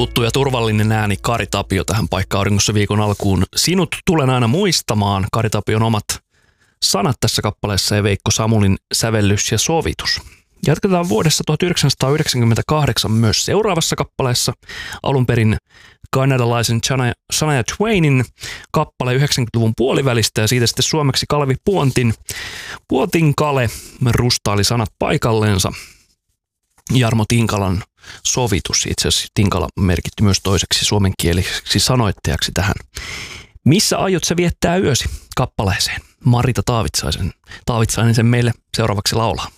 Tuttu ja turvallinen ääni Kari Tapio tähän Paikka auringossa viikon alkuun. Sinut tulen aina muistamaan, Kari Tapion omat sanat tässä kappaleessa ja Veikko Samulin sävellys ja sovitus. Jatketaan vuodessa 1998 myös seuraavassa kappaleessa. Alun perin kanadalaisen Shania Twainin kappale 90-luvun puolivälistä ja siitä sitten suomeksi Kalevi Puontin Kale rustaili sanat paikalleensa. Jarmo Tinkalan sovitus, itse asiassa Tinkala merkitti myös toiseksi suomenkieliseksi sanoittajaksi tähän. Missä aiot sä viettää yösi kappaleeseen? Marita Taavitsainen sen meille seuraavaksi laulaa.